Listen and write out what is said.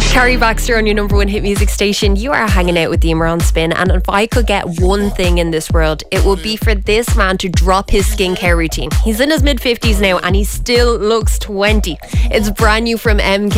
Carrie Baxter on your number one hit music station. You are hanging out with the Imran Spin, and if I could get one thing in this world, it would be for this man to drop his skincare routine. He's in his mid-50s now and he still looks 20. It's brand new from MK.